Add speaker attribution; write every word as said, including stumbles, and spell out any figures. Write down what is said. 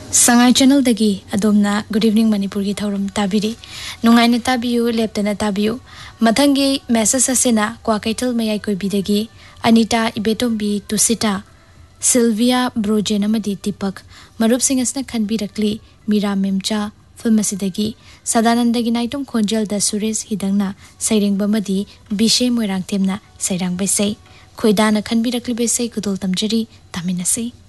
Speaker 1: Sangai channel dagi adomna good evening Manipur gi thorum tabiri nungaina tabiyu leptana tabiyu mathangi message asena kwakaital mayai koi bidagi Anita Ibetombi Tusita Sylvia Brojen amadi Tipak marup sing asna khanbirakli Mira Memcha Filmasidagi Sadanandagi naitum khonjal da Suresh Hidangna Saireng bamadi Bishe Moirang temna Sairang besai khoidana khanbirakli besai kudol tamjari taminasi